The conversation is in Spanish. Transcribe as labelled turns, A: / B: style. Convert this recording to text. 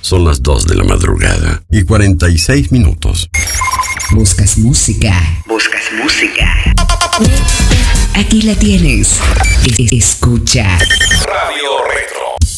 A: Son las 2 de la madrugada y 46 minutos.
B: ¿Buscas música? ¿Buscas música? Aquí la tienes. Escucha.
C: Radio